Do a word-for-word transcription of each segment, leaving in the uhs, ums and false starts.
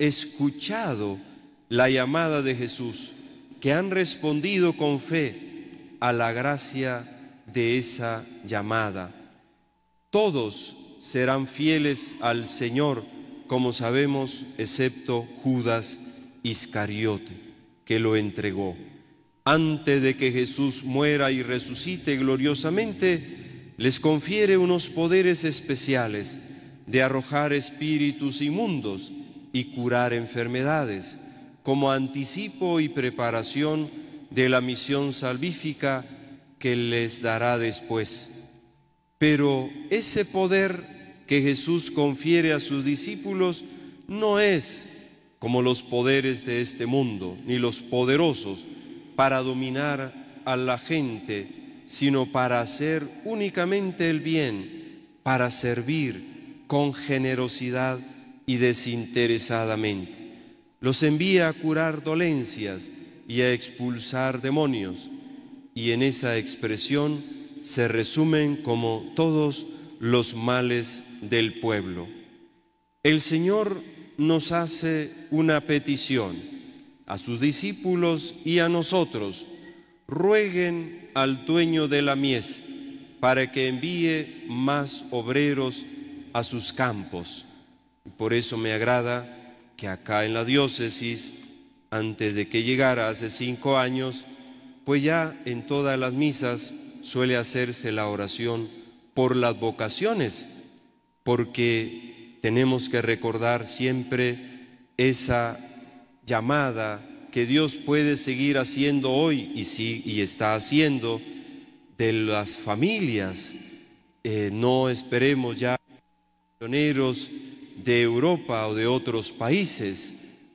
escuchado la llamada de Jesús, que han respondido con fe a la gracia de esa llamada. Todos serán fieles al Señor, como sabemos, excepto Judas Iscariote, que lo entregó. Antes de que Jesús muera y resucite gloriosamente, les confiere unos poderes especiales de arrojar espíritus inmundos y curar enfermedades, como anticipo y preparación de la misión salvífica que les dará después. Pero ese poder que Jesús confiere a sus discípulos no es como los poderes de este mundo, ni los poderosos para dominar a la gente, sino para hacer únicamente el bien, para servir con generosidad y desinteresadamente. Los envía a curar dolencias y a expulsar demonios, y en esa expresión se resumen como todos los males del pueblo. El Señor nos hace una petición a sus discípulos y a nosotros: rueguen al dueño de la mies para que envíe más obreros a sus campos. Por eso me agrada que acá en la diócesis, antes de que llegara hace cinco años, pues ya en todas las misas suele hacerse la oración por las vocaciones, porque tenemos que recordar siempre esa llamada que Dios puede seguir haciendo hoy y, sí, y está haciendo de las familias. Eh, no esperemos ya misioneros de Europa o de otros países,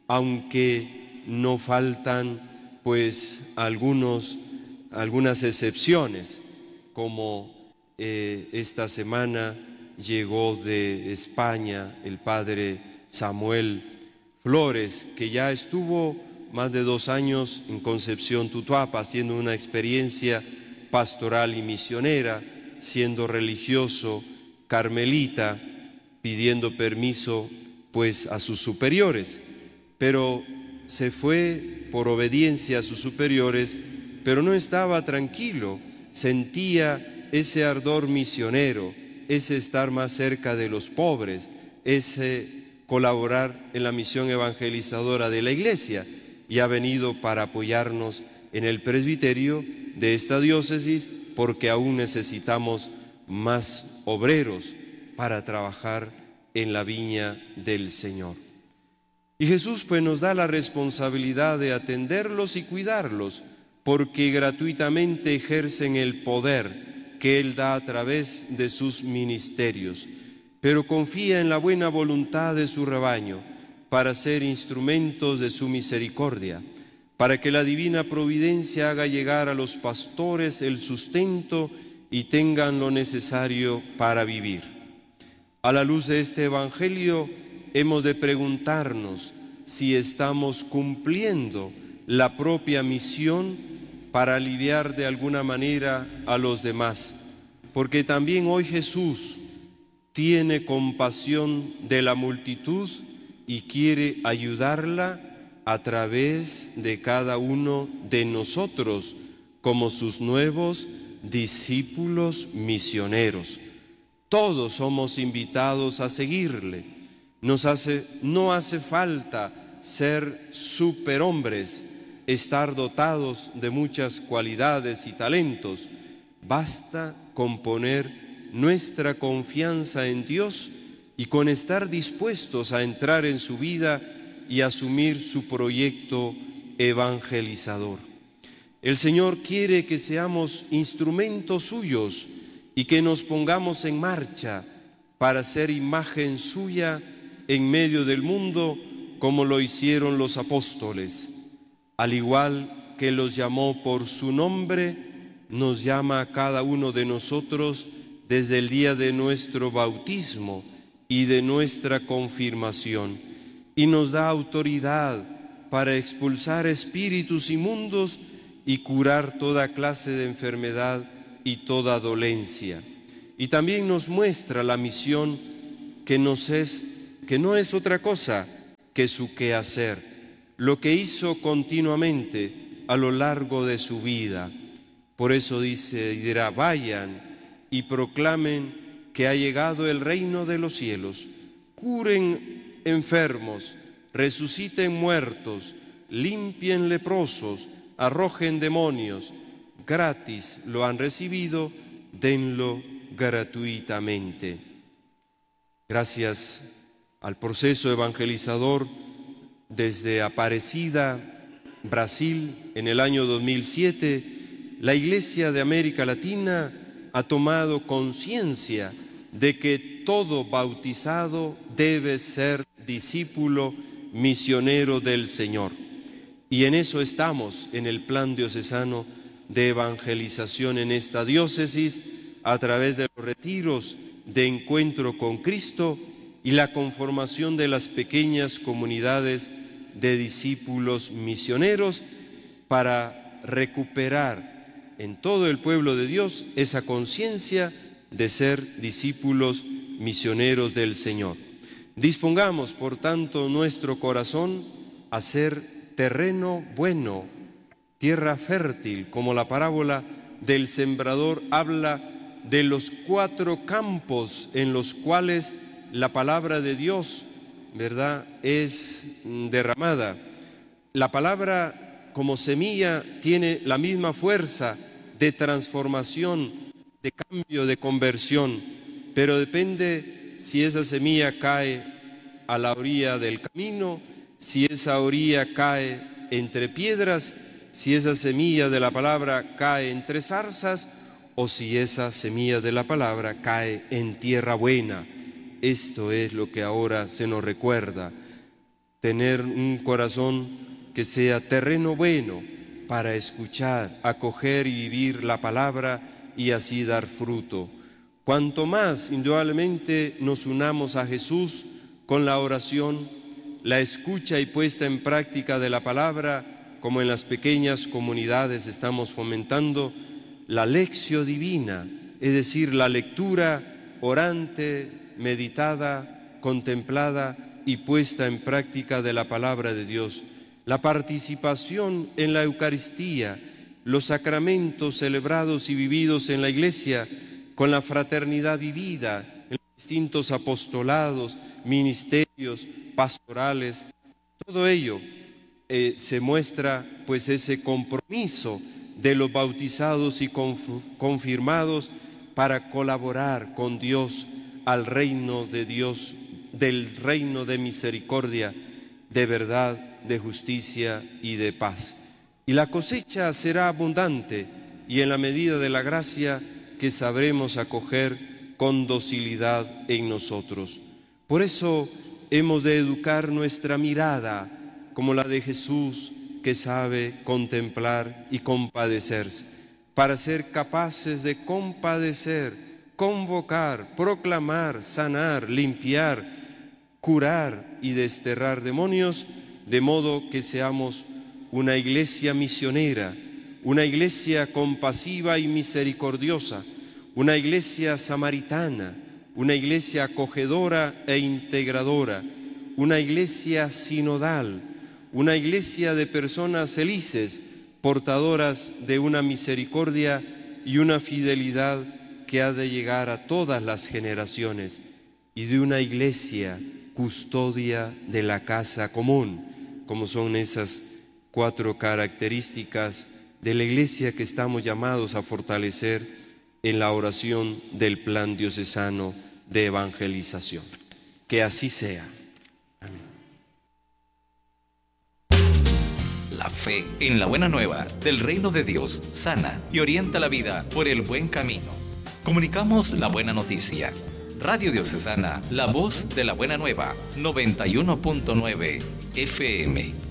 aunque no faltan pues algunos, algunas excepciones, como eh, esta semana llegó de España el padre Samuel Flores, que ya estuvo más de dos años en Concepción, Tutuapa, haciendo una experiencia pastoral y misionera, siendo religioso carmelita, pidiendo permiso pues a sus superiores, pero se fue por obediencia a sus superiores, pero no estaba tranquilo, sentía ese ardor misionero, ese estar más cerca de los pobres, ese colaborar en la misión evangelizadora de la Iglesia, y ha venido para apoyarnos en el presbiterio de esta diócesis, porque aún necesitamos más obreros para trabajar en la viña del Señor. Y Jesús pues nos da la responsabilidad de atenderlos y cuidarlos, porque gratuitamente ejercen el poder que Él da a través de sus ministerios, pero confía en la buena voluntad de su rebaño para ser instrumentos de su misericordia, para que la divina providencia haga llegar a los pastores el sustento y tengan lo necesario para vivir. A la luz de este Evangelio hemos de preguntarnos si estamos cumpliendo la propia misión para aliviar de alguna manera a los demás, porque también hoy Jesús tiene compasión de la multitud y quiere ayudarla a través de cada uno de nosotros como sus nuevos discípulos misioneros. Todos somos invitados a seguirle. Nos hace, no hace falta ser superhombres, estar dotados de muchas cualidades y talentos. Basta con poner nuestra confianza en Dios y con estar dispuestos a entrar en su vida y asumir su proyecto evangelizador. El Señor quiere que seamos instrumentos suyos y que nos pongamos en marcha para ser imagen suya en medio del mundo, como lo hicieron los apóstoles. Al igual que los llamó por su nombre, nos llama a cada uno de nosotros desde el día de nuestro bautismo y de nuestra confirmación, y nos da autoridad para expulsar espíritus inmundos y curar toda clase de enfermedad y toda dolencia. Y también nos muestra la misión que nos es, que no es otra cosa que su quehacer, lo que hizo continuamente a lo largo de su vida. Por eso dice y dirá: vayan y proclamen que ha llegado el reino de los cielos, curen enfermos, resuciten muertos, limpien leprosos, arrojen demonios. Gratis lo han recibido, denlo gratuitamente. Gracias al proceso evangelizador desde Aparecida, Brasil, en el año dos mil siete, la Iglesia de América Latina ha tomado conciencia de que todo bautizado debe ser discípulo misionero del Señor. Y en eso estamos en el plan diocesano de evangelización en esta diócesis, a través de los retiros de encuentro con Cristo y la conformación de las pequeñas comunidades de discípulos misioneros, para recuperar en todo el pueblo de Dios esa conciencia de ser discípulos misioneros del Señor. Dispongamos, por tanto, nuestro corazón a ser terreno bueno, tierra fértil, como la parábola del sembrador habla de los cuatro campos en los cuales la palabra de Dios, ¿verdad?, es derramada. La palabra como semilla tiene la misma fuerza de transformación, de cambio, de conversión, pero depende si esa semilla cae a la orilla del camino, si esa orilla cae entre piedras, si esa semilla de la palabra cae entre zarzas, o si esa semilla de la palabra cae en tierra buena. Esto es lo que ahora se nos recuerda: tener un corazón que sea terreno bueno para escuchar, acoger y vivir la palabra y así dar fruto. Cuanto más indudablemente nos unamos a Jesús con la oración, la escucha y puesta en práctica de la palabra, como en las pequeñas comunidades estamos fomentando, la lectio divina, es decir, la lectura orante, meditada, contemplada y puesta en práctica de la palabra de Dios, la participación en la Eucaristía, los sacramentos celebrados y vividos en la Iglesia, con la fraternidad vivida en los distintos apostolados, ministerios, pastorales, todo ello eh, se muestra pues ese compromiso de los bautizados y confirmados para colaborar con Dios al reino de Dios, del reino de misericordia, de verdad, de justicia y de paz. Y la cosecha será abundante, y en la medida de la gracia que sabremos acoger con docilidad en nosotros. Por eso hemos de educar nuestra mirada como la de Jesús, que sabe contemplar y compadecerse, para ser capaces de compadecer, convocar, proclamar, sanar, limpiar, curar y desterrar demonios, de modo que seamos una iglesia misionera, una iglesia compasiva y misericordiosa, una iglesia samaritana, una iglesia acogedora e integradora, una iglesia sinodal, una iglesia de personas felices, portadoras de una misericordia y una fidelidad que ha de llegar a todas las generaciones, y de una iglesia custodia de la casa común, como son esas cuatro características de la iglesia que estamos llamados a fortalecer en la oración del plan diocesano de evangelización. Que así sea. Amén. La fe en la buena nueva del reino de Dios sana y orienta la vida por el buen camino. Comunicamos la buena noticia. Radio Diocesana, la voz de la buena nueva, noventa y uno punto nueve F M.